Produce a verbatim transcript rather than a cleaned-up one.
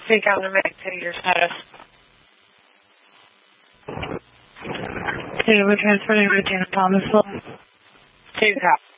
Speak on the make to your status. Two, we're transferring routine in Thomasville. Two, cop.